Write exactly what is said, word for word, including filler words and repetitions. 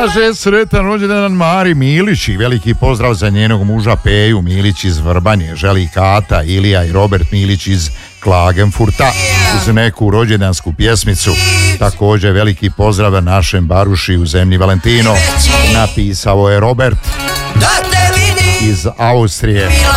Kaže sretan rođendan Mari Milić i veliki pozdrav za njenog muža Peju Milić iz Vrbanje. Želi Kata, Ilija i Robert Milić iz Klagenfurta uz neku rođendansku pjesmicu. Također veliki pozdrav našem Baruši u zemlji Valentino. Napisao je Robert iz Austrije.